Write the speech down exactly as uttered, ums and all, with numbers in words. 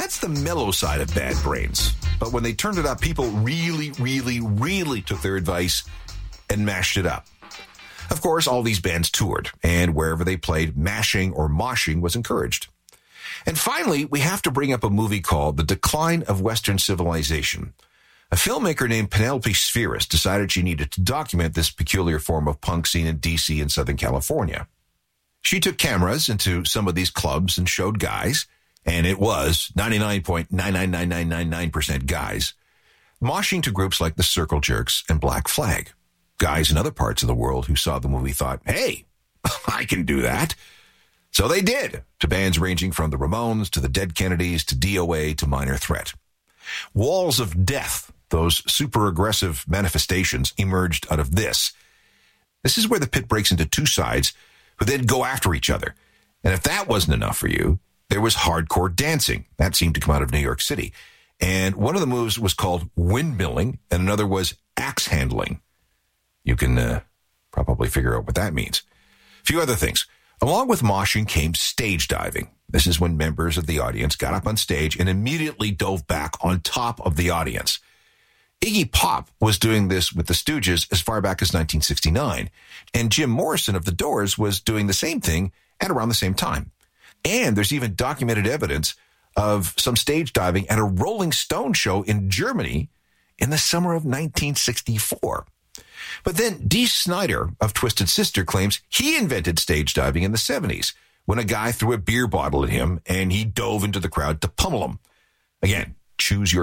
that's the mellow side of Bad Brains. But when they turned it up, people really, really, really took their advice and mashed it up. Of course, all these bands toured, and wherever they played, mashing or moshing was encouraged. And finally, we have to bring up a movie called The Decline of Western Civilization. A filmmaker named Penelope Spheris decided she needed to document this peculiar form of punk scene in D C and Southern California. She took cameras into some of these clubs and showed guys, and it was ninety-nine point nine nine nine nine nine nine percent guys, moshing to groups like the Circle Jerks and Black Flag. Guys in other parts of the world who saw the movie thought, hey, I can do that. So they did, to bands ranging from the Ramones to the Dead Kennedys to D O A to Minor Threat. Walls of Death, those super aggressive manifestations, emerged out of this. This is where the pit breaks into two sides who then go after each other. And if that wasn't enough for you, there was hardcore dancing. That seemed to come out of New York City. And one of the moves was called windmilling, and another was axe handling. You can uh, probably figure out what that means. A few other things. Along with moshing came stage diving. This is when members of the audience got up on stage and immediately dove back on top of the audience. Iggy Pop was doing this with the Stooges as far back as nineteen sixty-nine, and Jim Morrison of The Doors was doing the same thing at around the same time. And there's even documented evidence of some stage diving at a Rolling Stone show in Germany in the summer of nineteen sixty-four. But then Dee Snider of Twisted Sister claims he invented stage diving in the seventies when a guy threw a beer bottle at him and he dove into the crowd to pummel him. Again, choose your